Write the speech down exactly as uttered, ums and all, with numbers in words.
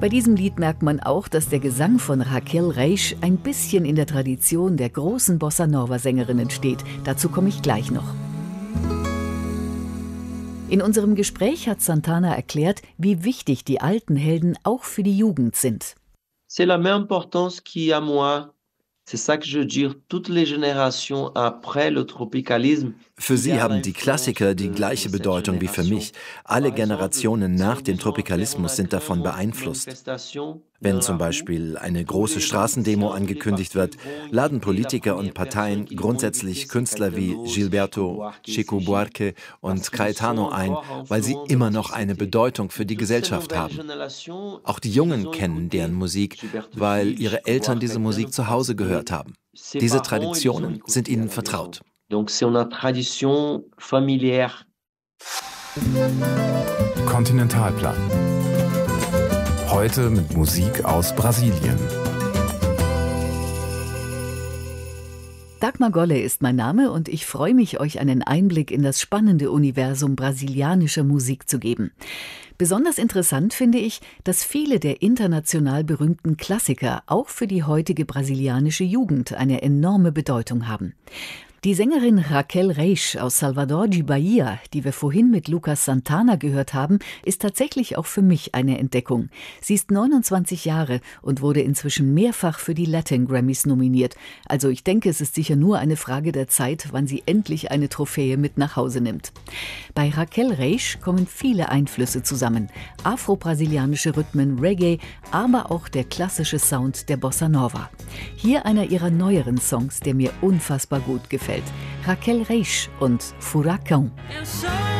Bei diesem Lied merkt man auch, dass der Gesang von Raquel Reich ein bisschen in der Tradition der großen Bossa-Nova-Sängerinnen steht. Dazu komme ich gleich noch. In unserem Gespräch hat Santana erklärt, wie wichtig die alten Helden auch für die Jugend sind. C'est la même importance qui à moi. C'est ça que je veux dire, toutes les générations après le tropicalisme. Für sie haben die Klassiker die gleiche Bedeutung wie für mich. Alle Generationen nach dem Tropikalismus sind davon beeinflusst. Wenn zum Beispiel eine große Straßendemo angekündigt wird, laden Politiker und Parteien grundsätzlich Künstler wie Gilberto, Chico Buarque und Caetano ein, weil sie immer noch eine Bedeutung für die Gesellschaft haben. Auch die Jungen kennen deren Musik, weil ihre Eltern diese Musik zu Hause gehört haben. Diese Traditionen sind ihnen vertraut. Donc c'est une tradition familière. Kontinentalplan. Heute mit Musik aus Brasilien. Dagmar Golle ist mein Name und ich freue mich, euch einen Einblick in das spannende Universum brasilianischer Musik zu geben. Besonders interessant finde ich, dass viele der international berühmten Klassiker auch für die heutige brasilianische Jugend eine enorme Bedeutung haben. Die Sängerin Raquel Reich aus Salvador de Bahia, die wir vorhin mit Lucas Santana gehört haben, ist tatsächlich auch für mich eine Entdeckung. Sie ist neunundzwanzig Jahre und wurde inzwischen mehrfach für die Latin Grammys nominiert. Also ich denke, es ist sicher nur eine Frage der Zeit, wann sie endlich eine Trophäe mit nach Hause nimmt. Bei Raquel Reich kommen viele Einflüsse zusammen. Afro-brasilianische Rhythmen, Reggae, aber auch der klassische Sound der Bossa Nova. Hier einer ihrer neueren Songs, der mir unfassbar gut gefällt. Raquel Reich und Furacão.